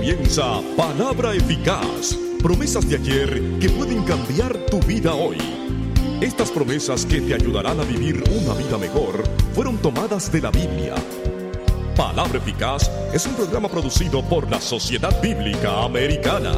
comienza Palabra Eficaz. Promesas de ayer que pueden cambiar tu vida hoy. Estas promesas que te ayudarán a vivir una vida mejor fueron tomadas de la Biblia. Palabra Eficaz es un programa producido por la Sociedad Bíblica Americana.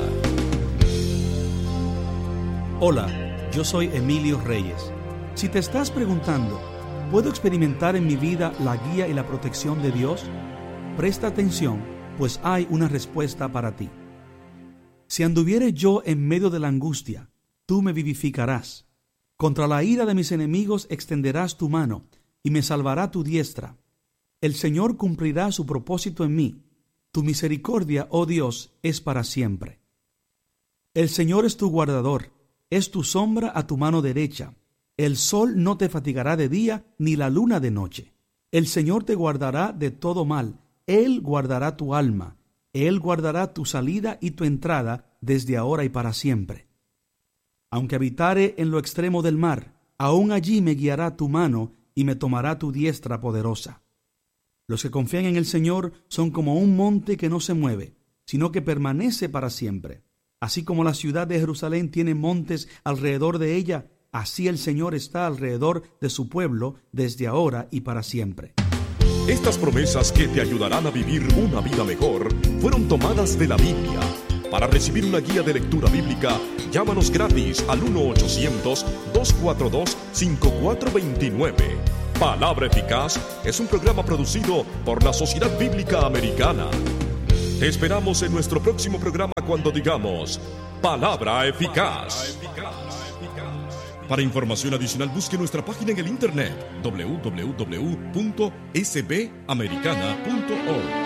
Hola, yo soy Emilio Reyes. Si te estás preguntando, ¿puedo experimentar en mi vida la guía y la protección de Dios? Presta atención, pues hay una respuesta para ti. Si anduviere yo en medio de la angustia, tú me vivificarás. Contra la ira de mis enemigos extenderás tu mano, y me salvará tu diestra. El Señor cumplirá su propósito en mí. Tu misericordia, oh Dios, es para siempre. El Señor es tu guardador, es tu sombra a tu mano derecha. El sol no te fatigará de día, ni la luna de noche. El Señor te guardará de todo mal. Él guardará tu alma. Él guardará tu salida y tu entrada desde ahora y para siempre. Aunque habitare en lo extremo del mar, aún allí me guiará tu mano y me tomará tu diestra poderosa. Los que confían en el Señor son como un monte que no se mueve, sino que permanece para siempre. Así como la ciudad de Jerusalén tiene montes alrededor de ella, así el Señor está alrededor de su pueblo desde ahora y para siempre. Estas promesas que te ayudarán a vivir una vida mejor fueron tomadas de la Biblia. Para recibir una guía de lectura bíblica, llámanos gratis al 1-800-242-5429. Palabra Eficaz es un programa producido por la Sociedad Bíblica Americana. Te esperamos en nuestro próximo programa cuando digamos Palabra Eficaz. Para información adicional, busque nuestra página en el internet www.sbamericana.org.